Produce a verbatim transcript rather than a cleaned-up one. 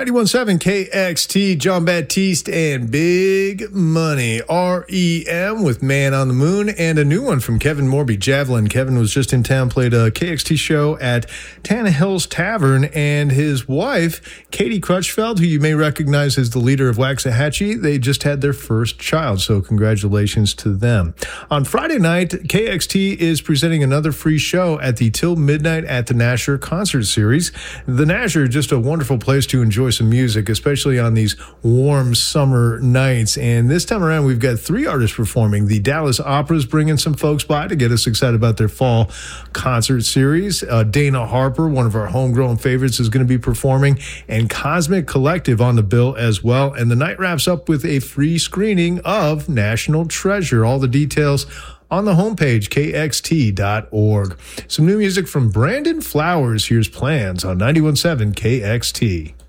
ninety-one point seven K X T, John Baptiste and Big Money, R E M with Man on the Moon, and a new one from Kevin Morby, Javelin. Kevin was just in town, played a K X T show at Tannehill's Tavern, and his wife, Katie Crutchfeld, who you may recognize as the leader of Waxahachie, they just had their first child, so congratulations to them. On Friday night, K X T is presenting another free show at the Till Midnight at the Nasher concert series. The Nasher, just a wonderful place to enjoy some music, especially on these warm summer nights. And this time around, we've got three artists performing. The Dallas Opera's bringing some folks by to get us excited about their fall concert series. Uh, Dana Harper, one of our homegrown favorites, is going to be performing, and Cosmic Collective on the bill as well. And the night wraps up with a free screening of National Treasure. All the details on the homepage, K X T dot org. Some new music from Brandon Flowers. Here's Plans on ninety-one point seven K X T.